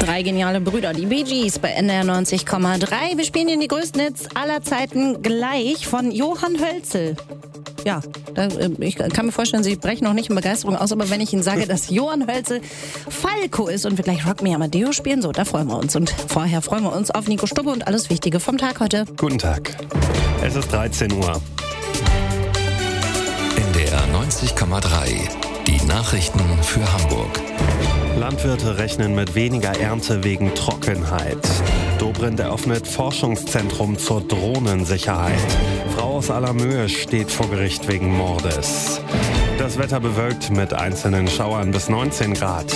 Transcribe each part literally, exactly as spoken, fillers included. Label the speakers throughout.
Speaker 1: Drei geniale Brüder, die Bee Gees bei N D R neunzig Komma drei. Wir spielen Ihnen die größten Hits aller Zeiten gleich von Johann Hölzel. Ja, da, ich kann mir vorstellen, Sie brechen noch nicht in Begeisterung aus, aber wenn ich Ihnen sage, dass Johann Hölzel Falco ist und wir gleich Rock Me Amadeo spielen, so, da freuen wir uns. Und vorher freuen wir uns auf Nico Stubbe und alles Wichtige vom Tag heute.
Speaker 2: Guten Tag. Es ist dreizehn Uhr.
Speaker 3: N D R neunzig Komma drei. Die Nachrichten für Hamburg.
Speaker 2: Landwirte rechnen mit weniger Ernte wegen Trockenheit. Dobrindt eröffnet Forschungszentrum zur Drohnensicherheit. Frau aus Allermöhe steht vor Gericht wegen Mordes. Das Wetter bewölkt mit einzelnen Schauern bis neunzehn Grad.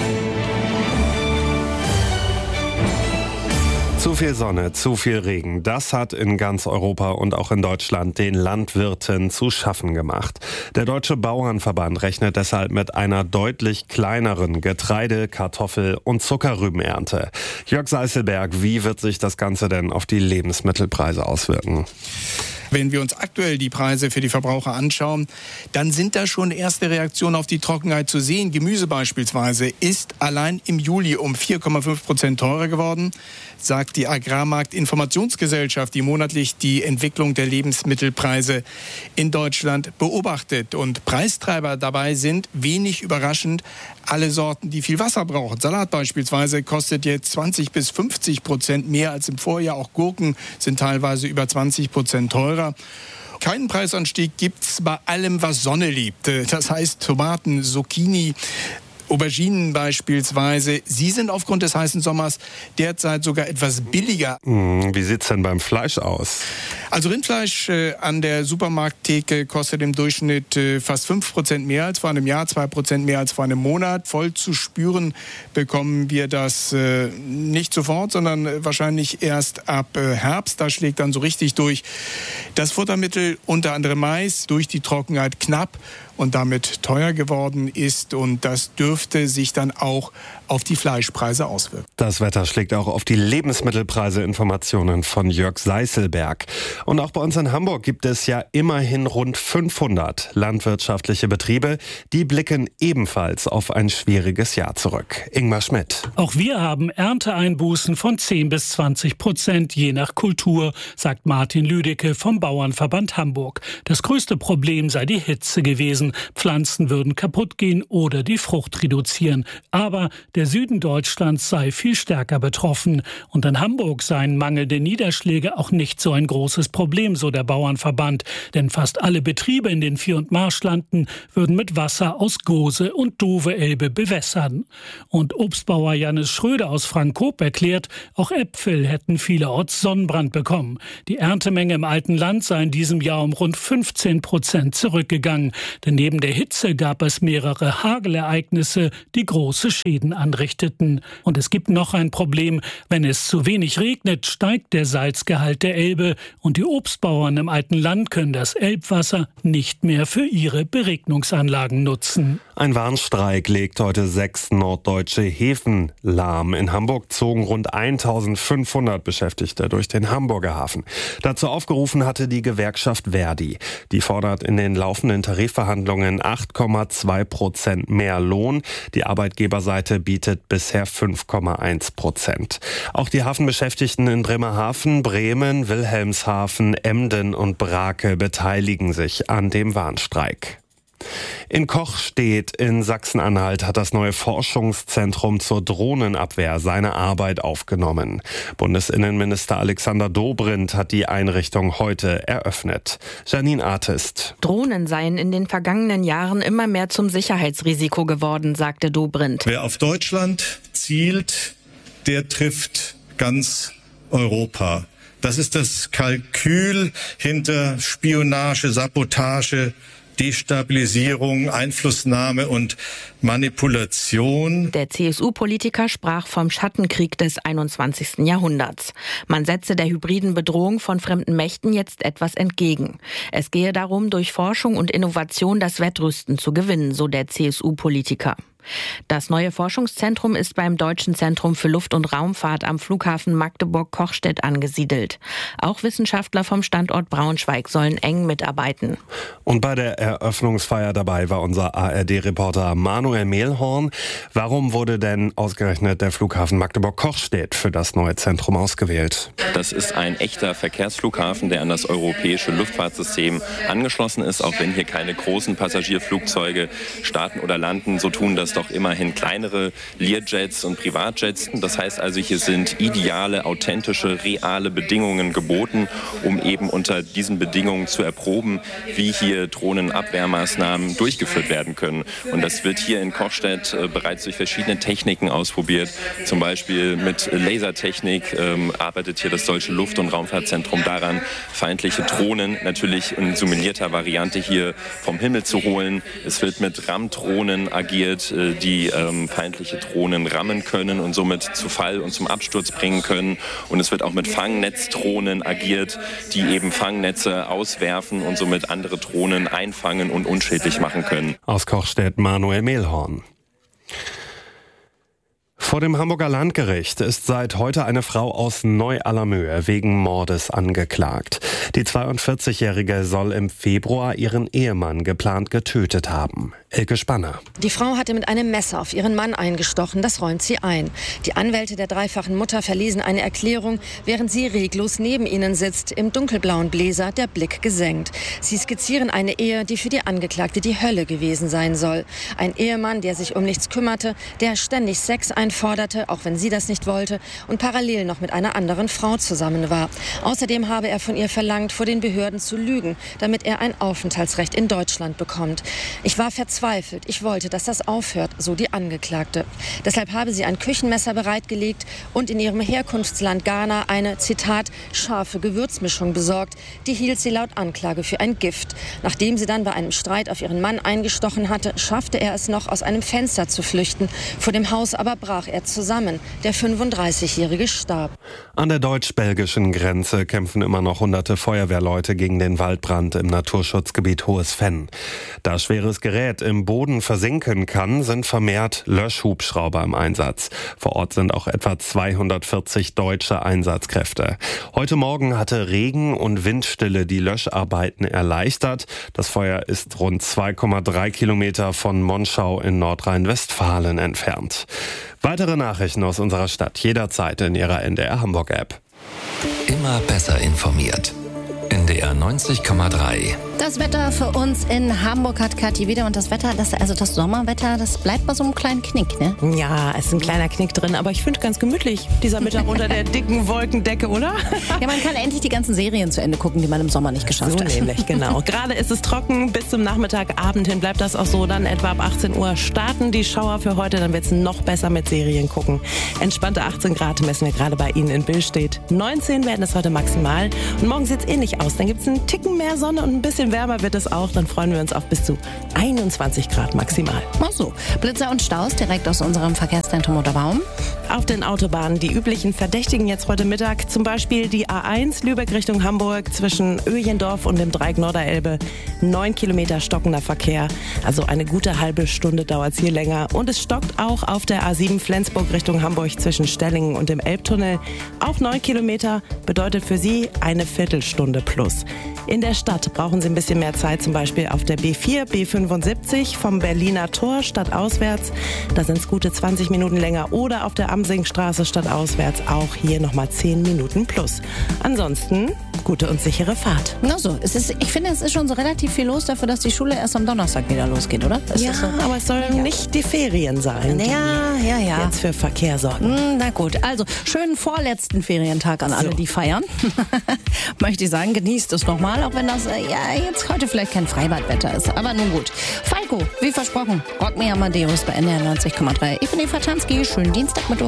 Speaker 2: Zu viel Sonne, zu viel Regen, das hat in ganz Europa und auch in Deutschland den Landwirten zu schaffen gemacht. Der Deutsche Bauernverband rechnet deshalb mit einer deutlich kleineren Getreide-, Kartoffel- und Zuckerrübenernte. Jörg Seißelberg, wie wird sich das Ganze denn auf die Lebensmittelpreise auswirken?
Speaker 4: Wenn wir uns aktuell die Preise für die Verbraucher anschauen, dann sind da schon erste Reaktionen auf die Trockenheit zu sehen. Gemüse beispielsweise ist allein im Juli um vier Komma fünf Prozent teurer geworden, sagt die Agrarmarktinformationsgesellschaft, die monatlich die Entwicklung der Lebensmittelpreise in Deutschland beobachtet. Und Preistreiber dabei sind, wenig überraschend, alle Sorten, die viel Wasser brauchen. Salat beispielsweise kostet jetzt zwanzig bis fünfzig Prozent mehr als im Vorjahr. Auch Gurken sind teilweise über zwanzig Prozent teurer. Keinen Preisanstieg gibt's bei allem, was Sonne liebt. Das heißt Tomaten, Zucchini, Auberginen beispielsweise. Sie sind aufgrund des heißen Sommers derzeit sogar etwas billiger.
Speaker 2: Wie sieht's denn beim Fleisch aus?
Speaker 4: Also Rindfleisch äh, an der Supermarkttheke kostet im Durchschnitt äh, fast fünf Prozent mehr als vor einem Jahr, zwei Prozent mehr als vor einem Monat. Voll zu spüren bekommen wir das äh, nicht sofort, sondern äh, wahrscheinlich erst ab äh, Herbst. Da schlägt dann so richtig durch. Das Futtermittel, unter anderem Mais, durch die Trockenheit knapp und damit teuer geworden ist. Und das dürfte sich dann auch auf die Fleischpreise auswirken.
Speaker 2: Das Wetter schlägt auch auf die Lebensmittelpreise. Informationen von Jörg Seißelberg. Und auch bei uns in Hamburg gibt es ja immerhin rund fünfhundert landwirtschaftliche Betriebe. Die blicken ebenfalls auf ein schwieriges Jahr zurück. Ingmar Schmidt.
Speaker 5: Auch wir haben Ernteeinbußen von zehn bis zwanzig Prozent, je nach Kultur, sagt Martin Lüdecke vom Bauernverband Hamburg. Das größte Problem sei die Hitze gewesen. Pflanzen würden kaputt gehen oder die Frucht reduzieren. Aber der Süden Deutschlands sei viel stärker betroffen. Und in Hamburg seien mangelnde Niederschläge auch nicht so ein großes Problem, so der Bauernverband. Denn fast alle Betriebe in den Vier- und Marschlanden würden mit Wasser aus Gose und Dove-Elbe bewässern. Und Obstbauer Jannis Schröder aus Frankop erklärt, auch Äpfel hätten vielerorts Sonnenbrand bekommen. Die Erntemenge im alten Land sei in diesem Jahr um rund fünfzehn Prozent zurückgegangen. Denn neben der Hitze gab es mehrere Hagelereignisse, die große Schäden anrichteten. Und es gibt noch ein Problem. Wenn es zu wenig regnet, steigt der Salzgehalt der Elbe und die Obstbauern im alten Land können das Elbwasser nicht mehr für ihre Beregnungsanlagen nutzen.
Speaker 2: Ein Warnstreik legt heute sechs norddeutsche Häfen lahm. In Hamburg zogen rund eintausendfünfhundert Beschäftigte durch den Hamburger Hafen. Dazu aufgerufen hatte die Gewerkschaft Verdi. Die fordert in den laufenden Tarifverhandlungen acht Komma zwei Prozent mehr Lohn. Die Arbeitgeberseite bietet bisher fünf Komma eins Prozent. Auch die Hafenbeschäftigten in Bremerhaven, Bremen, Wilhelmshaven, Emden und Brake beteiligen sich an dem Warnstreik. In Kochstedt in Sachsen-Anhalt hat das neue Forschungszentrum zur Drohnenabwehr seine Arbeit aufgenommen. Bundesinnenminister Alexander Dobrindt hat die Einrichtung heute eröffnet. Janine Artist.
Speaker 6: Drohnen seien in den vergangenen Jahren immer mehr zum Sicherheitsrisiko geworden, sagte Dobrindt.
Speaker 7: Wer auf Deutschland zielt, der trifft ganz Europa. Das ist das Kalkül hinter Spionage, Sabotage, Destabilisierung, Einflussnahme und Manipulation.
Speaker 6: Der C S U-Politiker sprach vom Schattenkrieg des einundzwanzigsten Jahrhunderts. Man setze der hybriden Bedrohung von fremden Mächten jetzt etwas entgegen. Es gehe darum, durch Forschung und Innovation das Wettrüsten zu gewinnen, so der C S U-Politiker. Das neue Forschungszentrum ist beim Deutschen Zentrum für Luft- und Raumfahrt am Flughafen Magdeburg-Kochstedt angesiedelt. Auch Wissenschaftler vom Standort Braunschweig sollen eng mitarbeiten.
Speaker 2: Und bei der Eröffnungsfeier dabei war unser A R D-Reporter Manuel Mehlhorn. Warum wurde denn ausgerechnet der Flughafen Magdeburg-Kochstedt für das neue Zentrum ausgewählt?
Speaker 8: Das ist ein echter Verkehrsflughafen, der an das europäische Luftfahrtsystem angeschlossen ist. Auch wenn hier keine großen Passagierflugzeuge starten oder landen, so tun das doch immerhin kleinere Learjets und Privatjets. Das heißt also, hier sind ideale, authentische, reale Bedingungen geboten, um eben unter diesen Bedingungen zu erproben, wie hier Drohnenabwehrmaßnahmen durchgeführt werden können. Und das wird hier in Kochstedt äh, bereits durch verschiedene Techniken ausprobiert. Zum Beispiel mit Lasertechnik ähm, arbeitet hier das Deutsche Luft- und Raumfahrtzentrum daran, feindliche Drohnen natürlich in simulierter Variante hier vom Himmel zu holen. Es wird mit Rammdrohnen agiert, die ähm, feindliche Drohnen rammen können und somit zu Fall und zum Absturz bringen können. Und es wird auch mit Fangnetzdrohnen agiert, die eben Fangnetze auswerfen und somit andere Drohnen einfangen und unschädlich machen können.
Speaker 2: Aus Kochstedt Manuel Mehlhorn. Vor dem Hamburger Landgericht ist seit heute eine Frau aus Neu-Allermöhe wegen Mordes angeklagt. Die zweiundvierzigjährige soll im Februar ihren Ehemann geplant getötet haben. Elke Spanner.
Speaker 9: Die Frau hatte mit einem Messer auf ihren Mann eingestochen, das räumt sie ein. Die Anwälte der dreifachen Mutter verlesen eine Erklärung, während sie reglos neben ihnen sitzt, im dunkelblauen Bläser, der Blick gesenkt. Sie skizzieren eine Ehe, die für die Angeklagte die Hölle gewesen sein soll. Ein Ehemann, der sich um nichts kümmerte, der ständig Sex einforderte, auch wenn sie das nicht wollte, und parallel noch mit einer anderen Frau zusammen war. Außerdem habe er von ihr verlangt, vor den Behörden zu lügen, damit er ein Aufenthaltsrecht in Deutschland bekommt. Ich war verzweifelt. Ich wollte, dass das aufhört, so die Angeklagte. Deshalb habe sie ein Küchenmesser bereitgelegt und in ihrem Herkunftsland Ghana eine, Zitat, scharfe Gewürzmischung besorgt. Die hielt sie laut Anklage für ein Gift. Nachdem sie dann bei einem Streit auf ihren Mann eingestochen hatte, schaffte er es noch, aus einem Fenster zu flüchten. Vor dem Haus aber brach er zusammen. Der fünfunddreißigjährige starb.
Speaker 2: An der deutsch-belgischen Grenze kämpfen immer noch hunderte Feuerwehrleute gegen den Waldbrand im Naturschutzgebiet Hohes Venn. Da schweres Gerät im Boden versinken kann, sind vermehrt Löschhubschrauber im Einsatz. Vor Ort sind auch etwa zweihundertvierzig deutsche Einsatzkräfte. Heute Morgen hatte Regen und Windstille die Löscharbeiten erleichtert. Das Feuer ist rund zwei Komma drei Kilometer von Monschau in Nordrhein-Westfalen entfernt. Weitere Nachrichten aus unserer Stadt jederzeit in Ihrer N D R Hamburg App.
Speaker 3: Immer besser informiert. N D R neunzig Komma drei.
Speaker 1: Das Wetter für uns in Hamburg hat Kathi wieder. Und das Wetter, das, also das Sommerwetter, das bleibt bei so einem kleinen Knick, ne?
Speaker 10: Ja, es ist ein kleiner Knick drin, aber ich finde ganz gemütlich, dieser Mittag unter der dicken Wolkendecke, oder?
Speaker 1: Ja, man kann endlich die ganzen Serien zu Ende gucken, die man im Sommer nicht geschafft
Speaker 10: so
Speaker 1: hat.
Speaker 10: Nämlich, genau. Gerade ist es trocken, bis zum Nachmittag, Abend hin bleibt das auch so. Dann etwa ab achtzehn Uhr starten die Schauer für heute, dann wird es noch besser mit Serien gucken. Entspannte achtzehn Grad messen wir gerade bei Ihnen in Billstedt. neunzehn werden es heute maximal und morgen sieht es ähnlich aus. Dann gibt es einen Ticken mehr Sonne und ein bisschen wärmer wird es auch. Dann freuen wir uns auf bis zu einundzwanzig Grad maximal.
Speaker 1: Ach so, Blitzer und Staus direkt aus unserem Verkehrszentrum Unterbaum.
Speaker 10: Auf den Autobahnen die üblichen Verdächtigen jetzt heute Mittag. Zum Beispiel die A eins Lübeck Richtung Hamburg zwischen Öjendorf und dem Dreieck Norderelbe. Neun Kilometer stockender Verkehr. Also eine gute halbe Stunde dauert es hier länger. Und es stockt auch auf der A sieben Flensburg Richtung Hamburg zwischen Stellingen und dem Elbtunnel. Auch neun Kilometer bedeutet für Sie eine Viertelstunde plus. In der Stadt brauchen Sie ein bisschen mehr Zeit, zum Beispiel auf der B vier, B fünfundsiebzig vom Berliner Tor stadtauswärts. Da sind es gute zwanzig Minuten länger. Oder auf der Amsingstraße stadtauswärts auch hier nochmal zehn Minuten plus. Ansonsten gute und sichere Fahrt.
Speaker 1: Na so, es ist, ich finde, es ist schon so relativ viel los dafür, dass die Schule erst am Donnerstag wieder losgeht, oder? Ist
Speaker 10: ja,
Speaker 1: das so?
Speaker 10: Aber es sollen ja nicht die Ferien sein,
Speaker 1: ja, ja, ja.
Speaker 10: die jetzt für Verkehr sorgen.
Speaker 1: Na gut, also schönen vorletzten Ferientag an alle,
Speaker 10: So.
Speaker 1: die feiern. Möchte ich sagen, genießt es nochmal, auch wenn das äh, ja jetzt heute vielleicht kein Freibadwetter ist. Aber nun gut. Falco, wie versprochen, Rock Me Amadeus bei N D R neunzig Komma drei. Ich bin Eva Tanski, schönen Dienstag mit uns.